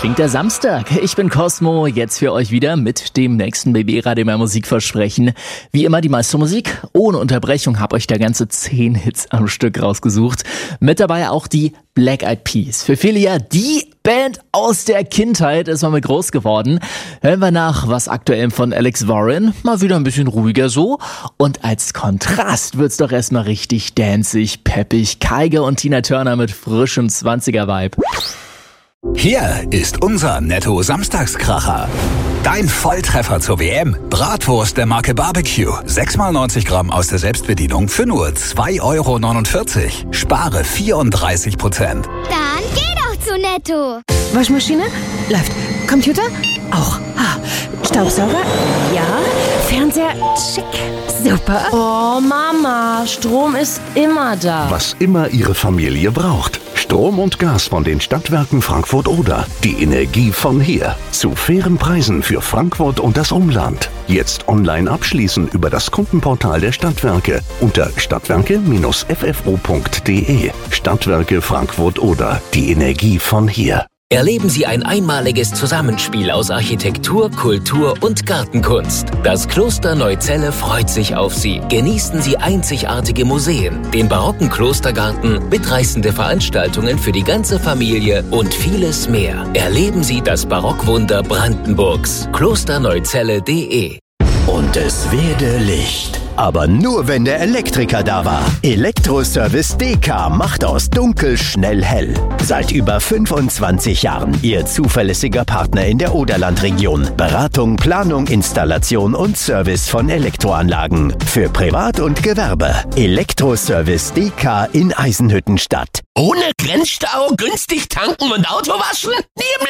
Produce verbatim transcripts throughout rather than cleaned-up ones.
klingt der Samstag. Ich bin Cosmo, jetzt für euch wieder mit dem nächsten B B-Radio mehr Musikversprechen. Wie immer die meiste Musik, ohne Unterbrechung, hab euch da ganze zehn Hits am Stück rausgesucht. Mit dabei auch die Black Eyed Peas. Für viele ja die Band aus der Kindheit, ist man mit groß geworden. Hören wir nach, was aktuell von Alex Warren, mal wieder ein bisschen ruhiger so. Und als Kontrast wird's doch erstmal richtig dancig, peppig. Kygo und Tina Turner mit frischem zwanziger-Vibe. Hier ist unser Netto-Samstagskracher. Dein Volltreffer zur W M. Bratwurst der Marke Barbecue. sechs mal neunzig Gramm aus der Selbstbedienung für nur zwei Euro neunundvierzig. Spare vierunddreißig Prozent. Dann geh doch zu Netto. Waschmaschine? Läuft. Computer? Auch. Ah, Staubsauger? Ja. Fernseher? Schick. Super. Oh, Mama, Strom ist immer da. Was immer Ihre Familie braucht. Strom und Gas von den Stadtwerken Frankfurt-Oder. Die Energie von hier. Zu fairen Preisen für Frankfurt und das Umland. Jetzt online abschließen über das Kundenportal der Stadtwerke unter stadtwerke Bindestrich f f o punkt d e. Stadtwerke Frankfurt-Oder. Die Energie von hier. Erleben Sie ein einmaliges Zusammenspiel aus Architektur, Kultur und Gartenkunst. Das Kloster Neuzelle freut sich auf Sie. Genießen Sie einzigartige Museen, den barocken Klostergarten, mitreißende Veranstaltungen für die ganze Familie und vieles mehr. Erleben Sie das Barockwunder Brandenburgs. klosterneuzelle punkt de. Und es werde Licht. Aber nur, wenn der Elektriker da war. Elektroservice D K macht aus dunkel schnell hell. Seit über fünfundzwanzig Jahren Ihr zuverlässiger Partner in der Oderlandregion. Beratung, Planung, Installation und Service von Elektroanlagen. Für Privat und Gewerbe. Elektroservice D K in Eisenhüttenstadt. Ohne Grenzstau, günstig tanken und Auto waschen? Nie im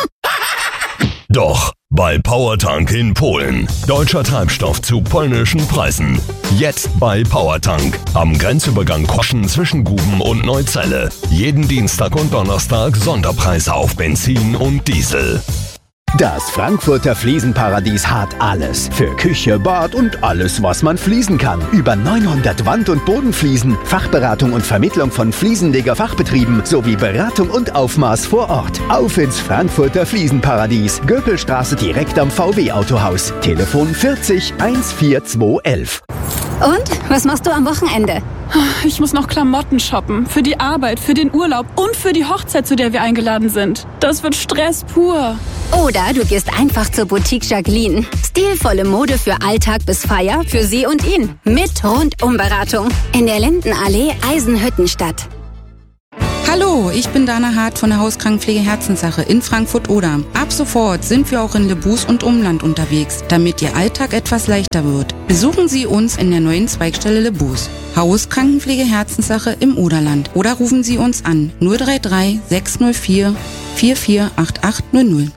Leben! Doch, bei Powertank in Polen. Deutscher Treibstoff zu polnischen Preisen. Jetzt bei Powertank. Am Grenzübergang Koschen zwischen Guben und Neuzelle. Jeden Dienstag und Donnerstag Sonderpreise auf Benzin und Diesel. Das Frankfurter Fliesenparadies hat alles. Für Küche, Bad und alles, was man fließen kann. Über neunhundert Wand- und Bodenfliesen, Fachberatung und Vermittlung von Fliesenleger-Fachbetrieben sowie Beratung und Aufmaß vor Ort. Auf ins Frankfurter Fliesenparadies. Göpelstraße direkt am V W-Autohaus. Telefon vierzig vierzehn elf. Und? Was machst du am Wochenende? Ich muss noch Klamotten shoppen. Für die Arbeit, für den Urlaub und für die Hochzeit, zu der wir eingeladen sind. Das wird Stress pur. Oder du gehst einfach zur Boutique Jacqueline. Stilvolle Mode für Alltag bis Feier, für sie und ihn. Mit Rundumberatung. In der Lindenallee Eisenhüttenstadt. Hallo, ich bin Dana Hart von der Hauskrankenpflege Herzenssache in Frankfurt-Oder. Ab sofort sind wir auch in Lebus und Umland unterwegs, damit Ihr Alltag etwas leichter wird. Besuchen Sie uns in der neuen Zweigstelle Lebus. Hauskrankenpflege Herzenssache im Oderland. Oder rufen Sie uns an null drei drei sechs null vier vier vier acht acht null null.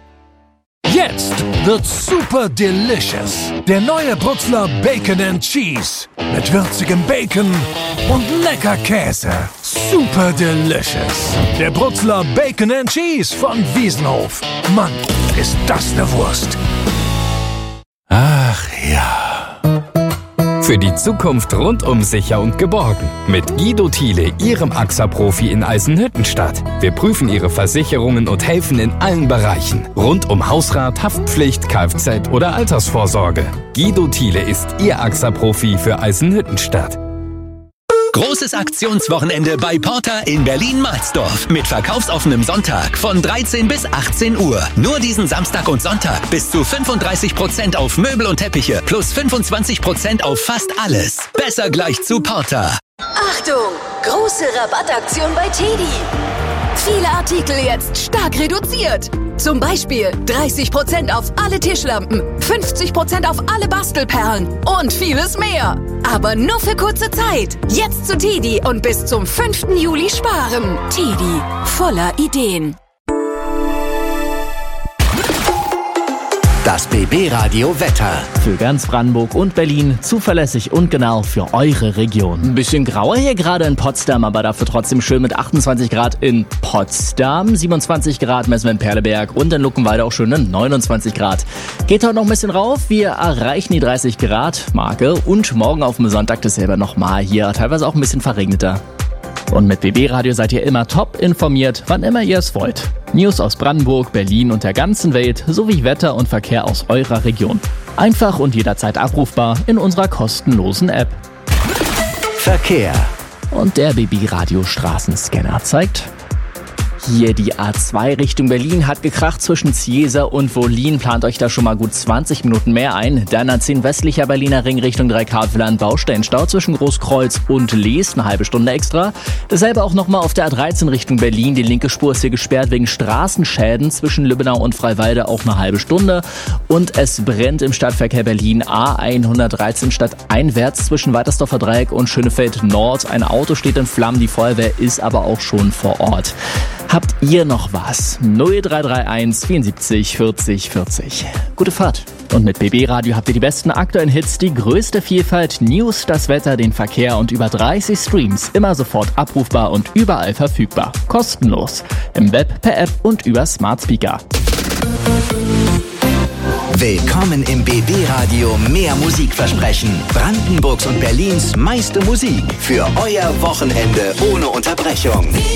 Jetzt wird's super delicious. Der neue Brutzler Bacon and Cheese. Mit würzigem Bacon und lecker Käse. Super delicious. Der Brutzler Bacon and Cheese von Wiesenhof. Mann, ist das eine Wurst. Ach ja. Für die Zukunft rundum sicher und geborgen. Mit Guido Thiele, Ihrem A X A-Profi in Eisenhüttenstadt. Wir prüfen Ihre Versicherungen und helfen in allen Bereichen. Rund um Hausrat, Haftpflicht, Kfz oder Altersvorsorge. Guido Thiele ist Ihr A X A-Profi für Eisenhüttenstadt. Großes Aktionswochenende bei Porter in Berlin-Marsdorf. Mit verkaufsoffenem Sonntag von dreizehn bis achtzehn Uhr. Nur diesen Samstag und Sonntag bis zu fünfunddreißig Prozent auf Möbel und Teppiche plus fünfundzwanzig Prozent auf fast alles. Besser gleich zu Porter. Achtung! Große Rabattaktion bei Teddy. Viele Artikel jetzt stark reduziert. Zum Beispiel dreißig Prozent auf alle Tischlampen, fünfzig Prozent auf alle Bastelperlen und vieles mehr. Aber nur für kurze Zeit. Jetzt zu Teddy und bis zum fünften Juli sparen. Teddy, voller Ideen. Das B B-Radio Wetter. Für ganz Brandenburg und Berlin zuverlässig und genau für eure Region. Ein bisschen grauer hier gerade in Potsdam, aber dafür trotzdem schön mit achtundzwanzig Grad in Potsdam. siebenundzwanzig Grad messen wir in Perleberg und in Luckenwalde auch schöne neunundzwanzig Grad. Geht heute noch ein bisschen rauf. Wir erreichen die dreißig Grad Marke und morgen auf dem Sonntag dasselbe nochmal hier. Teilweise auch ein bisschen verregneter. Und mit B B-Radio seid ihr immer top informiert, wann immer ihr es wollt. News aus Brandenburg, Berlin und der ganzen Welt sowie Wetter und Verkehr aus eurer Region. Einfach und jederzeit abrufbar in unserer kostenlosen App. Verkehr. Und der B B-Radio-Straßenscanner zeigt... Hier die A zwei Richtung Berlin hat gekracht zwischen Ziesa und Wollin. Plant euch da schon mal gut zwanzig Minuten mehr ein. Dann A zehn westlicher Berliner Ring Richtung Dreikartland Baustellenstau zwischen Großkreuz und Lees. Eine halbe Stunde extra. Dasselbe auch nochmal auf der A dreizehn Richtung Berlin. Die linke Spur ist hier gesperrt wegen Straßenschäden zwischen Lübbenau und Freiwalde. Auch eine halbe Stunde. Und es brennt im Stadtverkehr Berlin A hundertdreizehn stadteinwärts zwischen Weitersdorfer Dreieck und Schönefeld Nord. Ein Auto steht in Flammen. Die Feuerwehr ist aber auch schon vor Ort. Habt ihr noch was? null drei drei eins vierundsiebzig vierzig vierzig. Gute Fahrt. Und mit B B Radio habt ihr die besten aktuellen Hits, die größte Vielfalt, News, das Wetter, den Verkehr und über dreißig Streams. Immer sofort abrufbar und überall verfügbar. Kostenlos. Im Web, per App und über Smart Speaker. Willkommen im B B-Radio Mehr Musikversprechen. Brandenburgs und Berlins meiste Musik für euer Wochenende ohne Unterbrechung.